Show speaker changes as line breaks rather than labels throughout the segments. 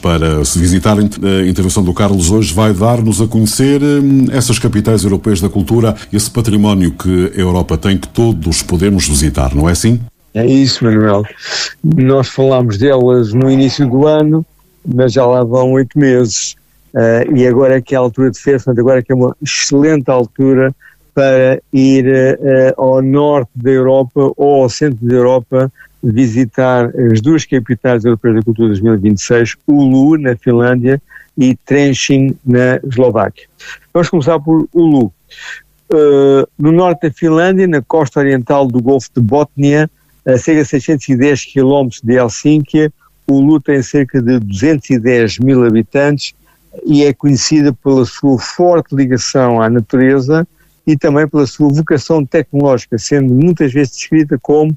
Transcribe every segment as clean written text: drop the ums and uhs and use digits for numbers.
para se visitar. A intervenção do Carlos hoje vai dar-nos a conhecer essas capitais europeias da cultura, esse património que a Europa tem, que todos podemos visitar, não é assim?
É isso, Manuel. Nós falámos delas no início do ano, mas já lá vão 8 meses. E agora é que é a altura de festa, agora é que é uma excelente altura para ir ao norte da Europa ou ao centro da Europa, visitar as duas capitais europeias da cultura 2026, Oulu, na Finlândia, e Trenčín, na Eslováquia. Vamos começar por Oulu. No norte da Finlândia, na costa oriental do Golfo de Bótnia, a cerca de 610 km de Helsínquia, Oulu tem cerca de 210 mil habitantes e é conhecida pela sua forte ligação à natureza e também pela sua vocação tecnológica, sendo muitas vezes descrita como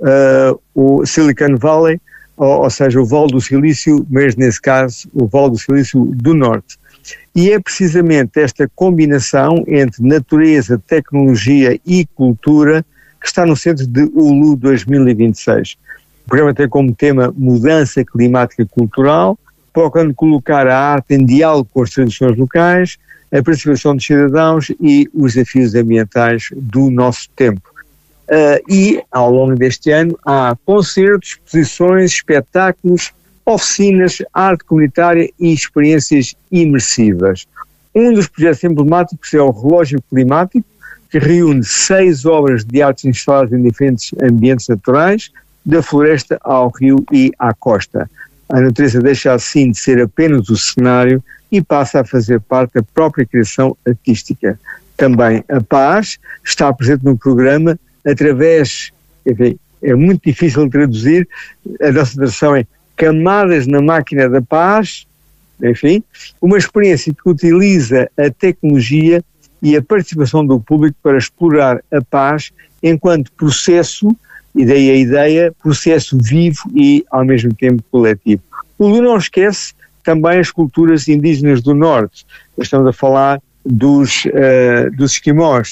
o Silicon Valley, ou seja, o Vale do Silício, mas nesse caso o Vale do Silício do Norte. E é precisamente esta combinação entre natureza, tecnologia e cultura que está no centro de Oulu 2026. O programa tem como tema mudança climática cultural, procurando colocar a arte em diálogo com as tradições locais, a participação dos cidadãos e os desafios ambientais do nosso tempo. E, ao longo deste ano, há concertos, exposições, espetáculos, oficinas, arte comunitária e experiências imersivas. Um dos projetos emblemáticos é o Relógio Climático, que reúne 6 obras de arte instaladas em diferentes ambientes naturais, da floresta ao rio e à costa. A natureza deixa assim de ser apenas o cenário e passa a fazer parte da própria criação artística. Também a paz está presente no programa através, enfim, é muito difícil de traduzir, a nossa tradução é Camadas na Máquina da Paz, enfim, uma experiência que utiliza a tecnologia e a participação do público para explorar a paz enquanto processo, e daí a ideia, processo vivo e ao mesmo tempo coletivo. O Oulu não esquece também as culturas indígenas do Norte. Estamos a falar dos esquimós.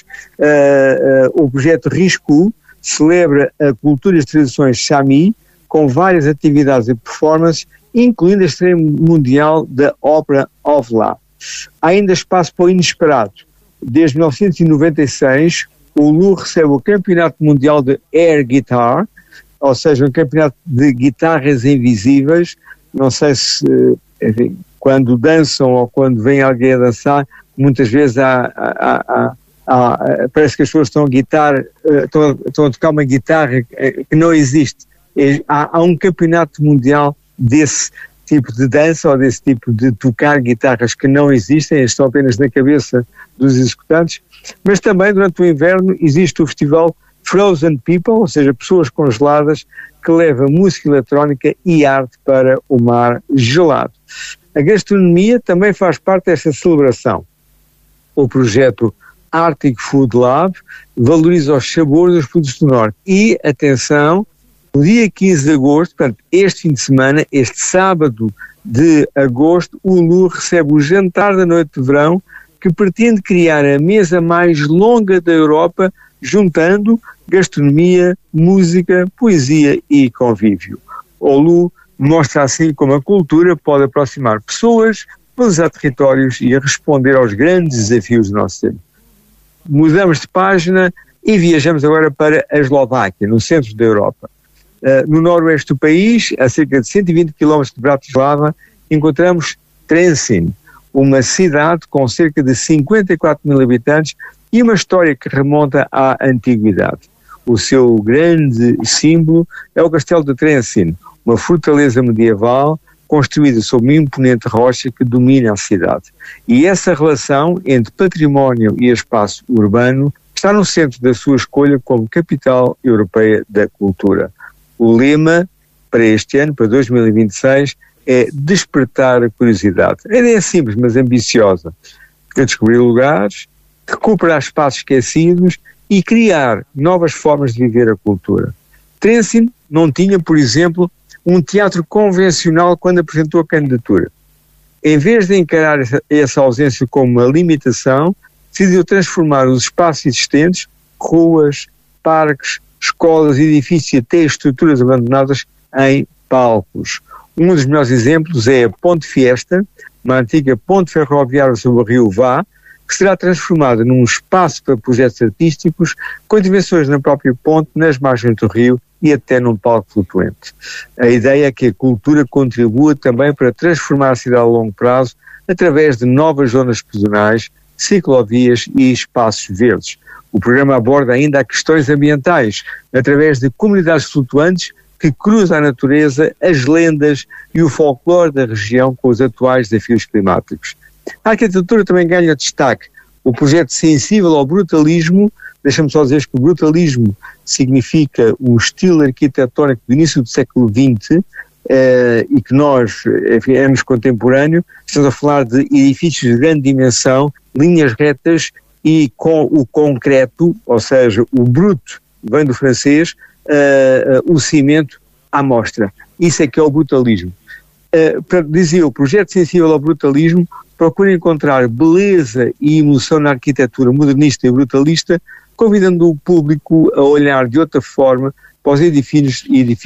O projeto Risku celebra a cultura e as tradições Sami com várias atividades e performances, incluindo a estreia mundial da Opera of La. Há ainda espaço para o inesperado. Desde 1996, o Oulu recebe o Campeonato Mundial de Air Guitar, ou seja, um campeonato de guitarras invisíveis. Não sei se, enfim, quando dançam ou quando vem alguém a dançar, muitas vezes parece que as pessoas estão a tocar uma guitarra que não existe. Há um campeonato mundial desse tipo de dança ou desse tipo de tocar guitarras que não existem, estão apenas na cabeça dos executantes, mas também durante o inverno existe o festival Frozen People, ou seja, pessoas congeladas, que leva música eletrónica e arte para o mar gelado. A gastronomia também faz parte desta celebração. O projeto Arctic Food Lab valoriza os sabores dos produtos do Norte e, atenção, no dia 15 de agosto, portanto, este fim de semana, este sábado de agosto, o Oulu recebe o Jantar da Noite de Verão, que pretende criar a mesa mais longa da Europa, juntando gastronomia, música, poesia e convívio. O Oulu mostra assim como a cultura pode aproximar pessoas, valorizar territórios e responder aos grandes desafios do nosso tempo. Mudamos de página e viajamos agora para a Eslováquia, no centro da Europa. No noroeste do país, a cerca de 120 km de Bratislava, encontramos Trenčín, uma cidade com cerca de 54 mil habitantes e uma história que remonta à antiguidade. O seu grande símbolo é o Castelo de Trenčín, uma fortaleza medieval construída sobre uma imponente rocha que domina a cidade. E essa relação entre património e espaço urbano está no centro da sua escolha como capital europeia da cultura. O lema para este ano, para 2026, é despertar a curiosidade. A ideia é simples, mas ambiciosa. É descobrir lugares, recuperar espaços esquecidos e criar novas formas de viver a cultura. Trenčín não tinha, por exemplo, um teatro convencional quando apresentou a candidatura. Em vez de encarar essa ausência como uma limitação, decidiu transformar os espaços existentes, ruas, parques, escolas, edifícios e até estruturas abandonadas, em palcos. Um dos melhores exemplos é a Ponte Fiesta, uma antiga ponte ferroviária sobre o rio Vá, que será transformada num espaço para projetos artísticos, com intervenções na própria ponte, nas margens do rio e até num palco flutuante. A ideia é que a cultura contribua também para transformar a cidade a longo prazo através de novas zonas pedonais, ciclovias e espaços verdes. O programa aborda ainda questões ambientais, através de comunidades flutuantes que cruzam a natureza, as lendas e o folclore da região com os atuais desafios climáticos. A arquitetura também ganha destaque. O projeto sensível ao brutalismo, deixa-me só dizer que o brutalismo significa um estilo arquitetónico do início do século XX e que nós, enfim, anos contemporâneo, estamos a falar de edifícios de grande dimensão, linhas retas e com o concreto, ou seja, o bruto, vem do francês, o cimento à mostra. Isso é que é o brutalismo. Dizia, o projeto sensível ao brutalismo procura encontrar beleza e emoção na arquitetura modernista e brutalista, convidando o público a olhar de outra forma para os edifícios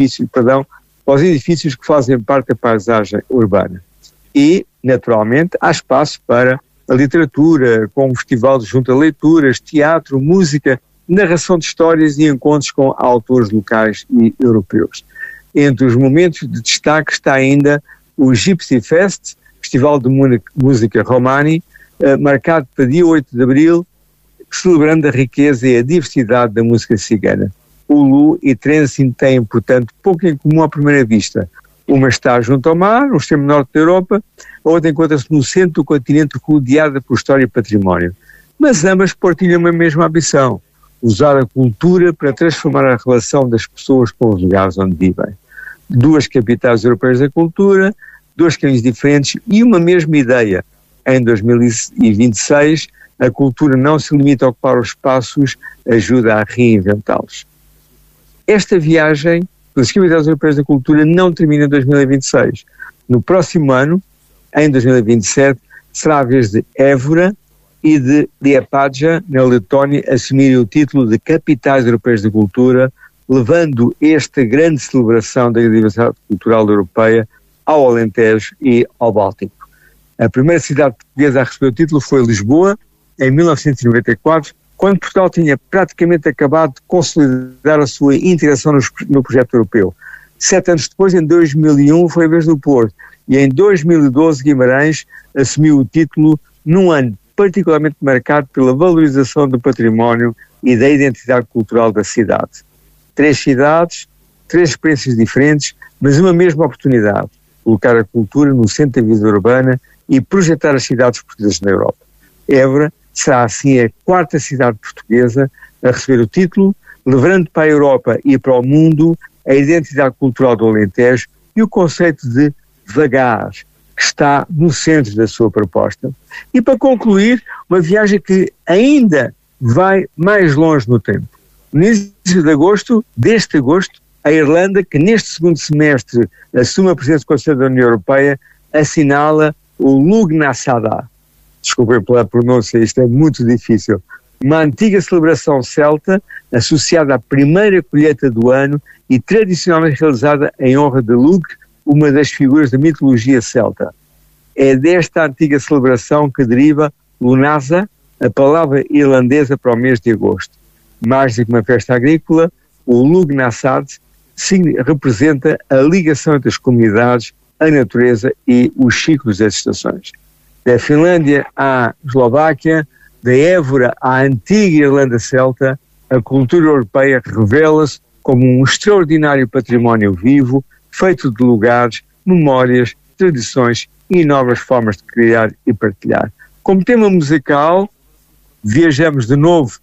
que fazem parte da paisagem urbana. E, naturalmente, há espaço para a literatura, com um festival junto a leituras, teatro, música, narração de histórias e encontros com autores locais e europeus. Entre os momentos de destaque está ainda o Gypsy Fest, Festival de Música Romani, marcado para dia 8 de abril, celebrando a riqueza e a diversidade da música cigana. O Lu e Trenčín têm, portanto, pouco em comum à primeira vista. Uma está junto ao mar, no extremo norte da Europa, a outra encontra-se no centro do continente, rodeada por história e património. Mas ambas partilham uma mesma ambição: usar a cultura para transformar a relação das pessoas com os lugares onde vivem. Duas capitais europeias da cultura, dois caminhos diferentes e uma mesma ideia. Em 2026, a cultura não se limita a ocupar os espaços, ajuda a reinventá-los. Esta viagem pelas capitais europeias da cultura não termina em 2026. No próximo ano, em 2027, será a vez de Évora e de Liepāja, na Letónia, assumirem o título de Capitais Europeias da Cultura, levando esta grande celebração da diversidade cultural europeia ao Alentejo e ao Báltico. A primeira cidade portuguesa a receber o título foi Lisboa, em 1994, quando Portugal tinha praticamente acabado de consolidar a sua integração no projeto europeu. 7 anos depois, em 2001, foi a vez do Porto, e em 2012 Guimarães assumiu o título num ano particularmente marcado pela valorização do património e da identidade cultural da cidade. 3 cidades, 3 experiências diferentes, mas uma mesma oportunidade: colocar a cultura no centro da vida urbana e projetar as cidades portuguesas na Europa. Évora será assim a 4ª cidade portuguesa a receber o título, levando para a Europa e para o mundo a identidade cultural do Alentejo e o conceito de vagar, que está no centro da sua proposta. E para concluir, uma viagem que ainda vai mais longe no tempo. No início deste agosto, a Irlanda, que neste segundo semestre assume a presidência do Conselho da União Europeia, assinala o Lughnasadh. Desculpem pela pronúncia, isto é muito difícil. Uma antiga celebração celta associada à primeira colheita do ano e tradicionalmente realizada em honra de Lugh, uma das figuras da mitologia celta. É desta antiga celebração que deriva Lunasa, a palavra irlandesa para o mês de agosto. Mais do que uma festa agrícola, o Lughnasadh representa a ligação entre as comunidades, a natureza e os ciclos das estações. Da Finlândia à Eslováquia, da Évora à antiga Irlanda celta, a cultura europeia revela-se como um extraordinário património vivo, feito de lugares, memórias, tradições e novas formas de criar e partilhar. Como tema musical, viajamos de novo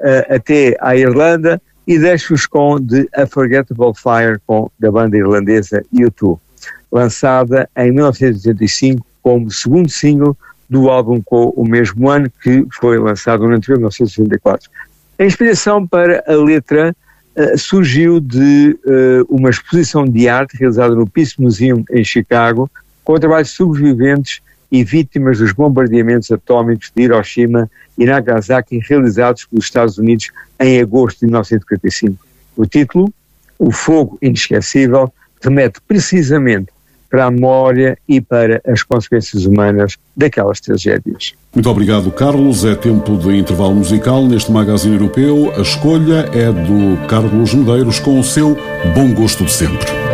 até à Irlanda e deixo-vos com The Unforgettable Fire, da banda irlandesa U2, lançada em 1985 como segundo single do álbum com o mesmo ano, que foi lançado no anterior, 1964. A inspiração para a letra surgiu de uma exposição de arte realizada no Peace Museum em Chicago, com trabalhos de sobreviventes e vítimas dos bombardeamentos atómicos de Hiroshima e Nagasaki realizados pelos Estados Unidos em agosto de 1945. O título, O Fogo Inesquecível, remete precisamente para a memória e para as consequências humanas daquelas tragédias.
Muito obrigado, Carlos. É tempo de intervalo musical neste Magazine Europeu. A escolha é do Carlos Medeiros com o seu Bom Gosto de Sempre.